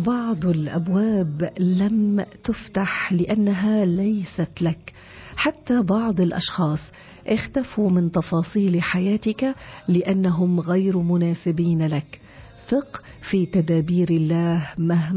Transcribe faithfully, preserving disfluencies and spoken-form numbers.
بعض الأبواب لم تفتح لأنها ليست لك. حتى بعض الأشخاص اختفوا من تفاصيل حياتك لأنهم غير مناسبين لك. ثق في تدابير الله مهما